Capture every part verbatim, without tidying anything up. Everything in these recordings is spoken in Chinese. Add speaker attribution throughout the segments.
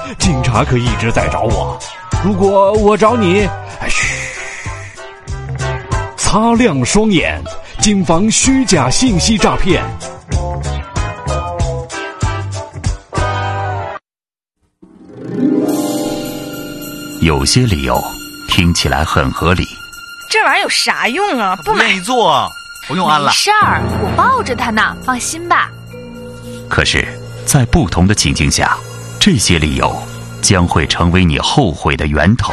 Speaker 1: 警察可一直在找我。如果我找你，嘘，擦亮双眼，谨防虚假信息诈骗。
Speaker 2: 有些理由听起来很合理，
Speaker 3: 这玩意儿有啥用啊？不买。
Speaker 4: 不愿意做，不用安了。
Speaker 3: 没事儿，我抱着它呢，放心吧。
Speaker 2: 可是在不同的情境下，这些理由将会成为你后悔的源头。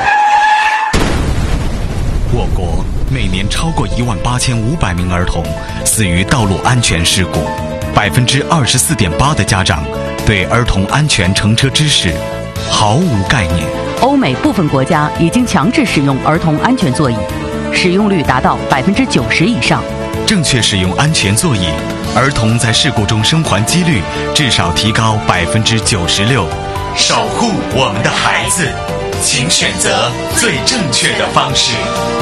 Speaker 5: 我国每年超过一万八千五百名儿童死于道路安全事故，百分之二十四点八的家长对儿童安全乘车知识毫无概念。
Speaker 6: 欧美部分国家已经强制使用儿童安全座椅，使用率达到百分之九十以上。
Speaker 5: 正确使用安全座椅，儿童在事故中生还几率至少提高百分之九十六。守护我们的孩子，请选择最正确的方式。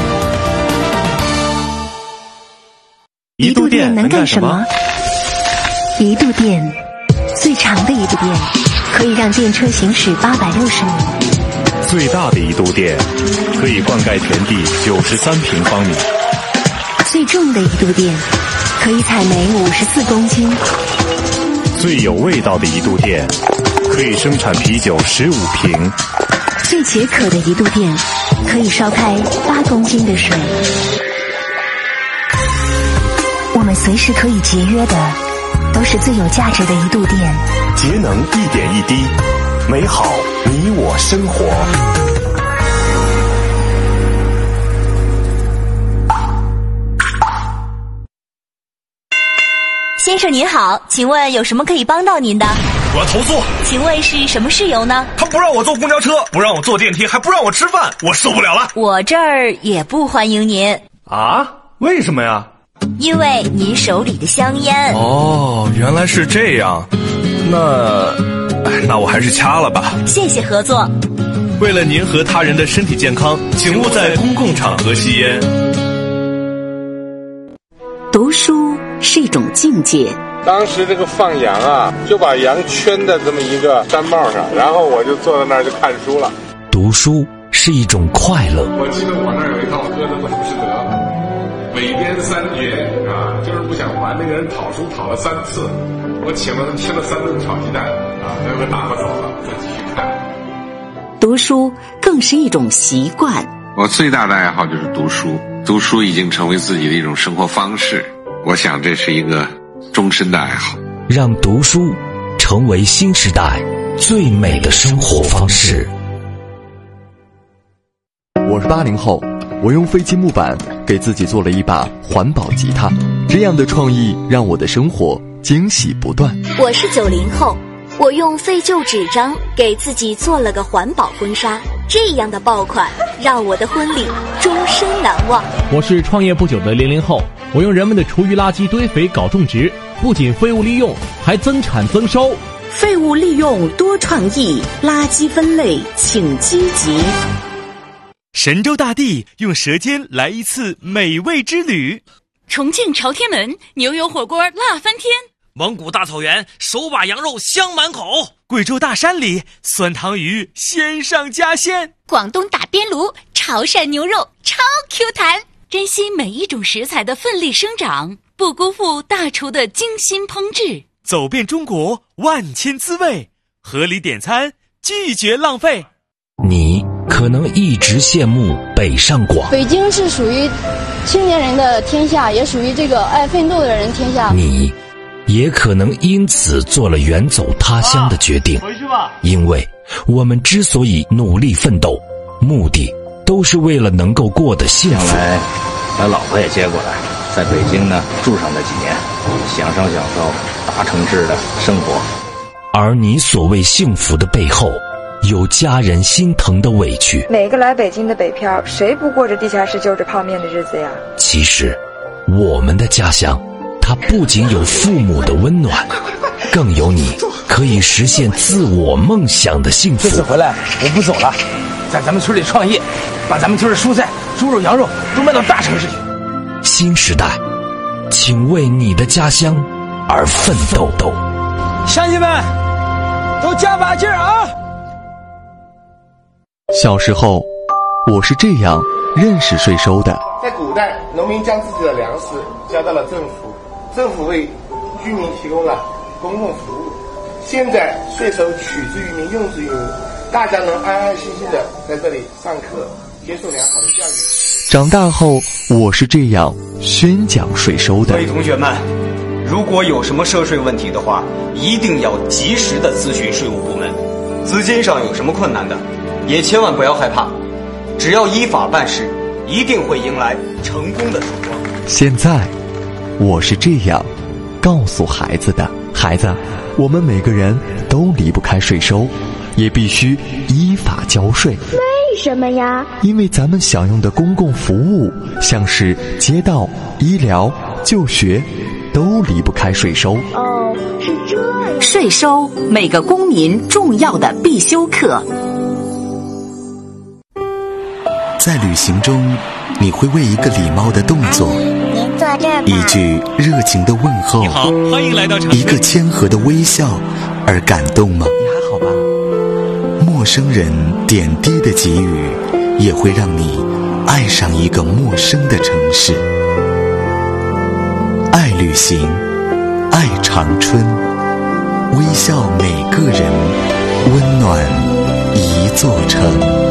Speaker 7: 一度电能干什么？一度电，最长的一度电，可以让电车行驶八百六十米。
Speaker 8: 最大的一度电，可以灌溉田地九十三平方米。
Speaker 7: 最重的一度电，可以采煤五十四公斤。
Speaker 8: 最有味道的一度电，可以生产啤酒十五瓶。
Speaker 7: 最解渴的一度电，可以烧开八公斤的水。我们随时可以节约的，都是最有价值的一度电。
Speaker 8: 节能一点一滴，美好你我生活。
Speaker 9: 先生您好，请问有什么可以帮到您的？
Speaker 4: 我要投诉。
Speaker 9: 请问是什么事由呢？
Speaker 4: 他不让我坐公交车，不让我坐电梯，还不让我吃饭，我受不了了。
Speaker 9: 我这儿也不欢迎您。
Speaker 1: 啊？为什么呀？
Speaker 9: 因为您手里的香烟。
Speaker 4: 哦，原来是这样。那那我还是掐了吧。
Speaker 9: 谢谢合作。
Speaker 4: 为了您和他人的身体健康，请勿在公共场合吸烟。
Speaker 6: 读书是一种境界。
Speaker 10: 当时这个放羊啊，就把羊圈在这么一个山帽上，然后我就坐在那儿就看书了。
Speaker 11: 读书是一种快乐。
Speaker 10: 我记得我那儿有一套鸽子的浮士德，尾边三绝啊，就是不想还那个人讨书讨了三次，我请了他吃了三顿炒鸡蛋啊，最后打发走了，再继续看。
Speaker 6: 读书更是一种习惯。
Speaker 12: 我最大的爱好就是读书，读书已经成为自己的一种生活方式，我想这是一个终身的爱好。
Speaker 11: 让读书成为新时代最美的生活方式。
Speaker 13: 我是八零后，我用废弃木板给自己做了一把环保吉他，这样的创意让我的生活惊喜不断。
Speaker 14: 我是九零后，我用废旧纸张给自己做了个环保婚纱，这样的爆款让我的婚礼终身难忘。
Speaker 15: 我是创业不久的零零后，我用人们的厨余垃圾堆肥搞种植，不仅废物利用，还增产增收。
Speaker 6: 废物利用多创意，垃圾分类请积极。
Speaker 16: 神州大地用舌尖来一次美味之旅。
Speaker 17: 重庆朝天门牛油火锅辣翻天。
Speaker 16: 蒙古大草原手把羊肉香满口。贵州大山里酸汤鱼鲜上加鲜。
Speaker 17: 广东打边炉潮汕牛肉超 Q 弹。珍惜每一种食材的奋力生长，不辜负大厨的精心烹制。
Speaker 16: 走遍中国万千滋味，合理点餐，拒绝浪费。
Speaker 11: 你可能一直羡慕北上广，
Speaker 18: 北京是属于青年人的天下，也属于这个爱奋斗的人天下。
Speaker 11: 你也可能因此做了远走他乡的决定，
Speaker 4: 回去吧。
Speaker 11: 因为我们之所以努力奋斗，目的都是为了能够过得幸福。
Speaker 19: 将来把老婆也接过来，在北京呢住上那几年，享受享受大城市的生活。
Speaker 11: 而你所谓幸福的背后，有家人心疼的委屈。
Speaker 20: 每个来北京的北漂，谁不过着地下室就着泡面的日子呀？
Speaker 11: 其实我们的家乡，它不仅有父母的温暖，更有你可以实现自我梦想的幸福。
Speaker 3: 这次回来我不走了，在咱们村里创业，把咱们村的蔬菜、猪肉、羊肉都卖到大城市去。
Speaker 11: 新时代，请为你的家乡而奋斗。
Speaker 3: 乡亲们，都加把劲儿啊！
Speaker 13: 小时候，我是这样认识税收的。
Speaker 21: 在古代，农民将自己的粮食交到了政府，政府为居民提供了公共服务。现在税收取之于民，用之于民，大家能安安心心的在这里上课，接受良好的教育。
Speaker 13: 长大后，我是这样宣讲税收的。
Speaker 22: 各位同学们，如果有什么涉税问题的话，一定要及时的咨询税务部门。资金上有什么困难的，也千万不要害怕，只要依法办事，一定会迎来成功的曙光。
Speaker 13: 现在，我是这样告诉孩子的：孩子，我们每个人都离不开税收，也必须依法交税。
Speaker 7: 为什么呀？
Speaker 13: 因为咱们享用的公共服务，像是街道、医疗、就学，都离不开税收。
Speaker 7: 哦，是这样。
Speaker 6: 税收，每个公民重要的必修课。
Speaker 23: 在旅行中，你会为一个礼貌的动作，
Speaker 7: 您坐这儿吧。
Speaker 23: 一句热情的问候，
Speaker 16: 你好，欢迎来到长
Speaker 23: 一个谦和的微笑而感动吗？
Speaker 24: 你还好吧？
Speaker 23: 陌生人点滴的给予，也会让你爱上一个陌生的城市。爱旅行，爱长春，微笑每个人，温暖一座城。